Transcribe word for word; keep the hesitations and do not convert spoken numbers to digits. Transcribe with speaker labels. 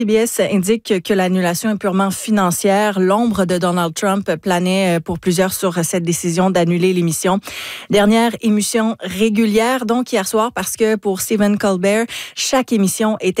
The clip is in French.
Speaker 1: C B S indique que l'annulation est purement financière. L'ombre de Donald Trump planait pour plusieurs sur cette décision d'annuler l'émission. Dernière émission régulière, donc hier soir, parce que pour Stephen Colbert, chaque émission était